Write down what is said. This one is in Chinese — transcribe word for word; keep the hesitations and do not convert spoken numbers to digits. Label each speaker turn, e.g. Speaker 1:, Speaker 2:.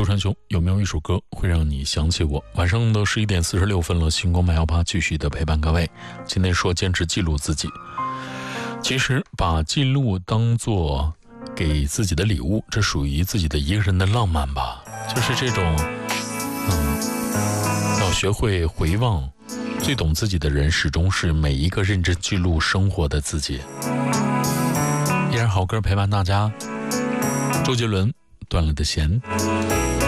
Speaker 1: 山兄，有没有一首歌会让你想起我？晚上的十一点四十六分了，星光麦幺八继续的陪伴各位。今天说坚持记录自己，其实把记录当作给自己的礼物，这属于自己的一个人的浪漫吧。就是这种，嗯，要学会回望。最懂自己的人，始终是每一个认真记录生活的自己。依然好歌陪伴大家，周杰伦，断了的弦。